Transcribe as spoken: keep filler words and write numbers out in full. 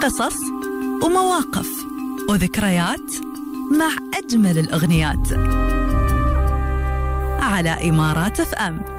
قصص ومواقف وذكريات مع أجمل الأغنيات على إمارات اف ام.